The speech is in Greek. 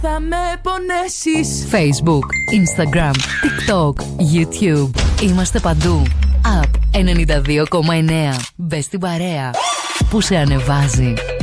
Θα με πονέσεις. Facebook, Instagram, TikTok, YouTube. Είμαστε παντού. App 92,9. Μπες στην παρέα που σε ανεβάζει.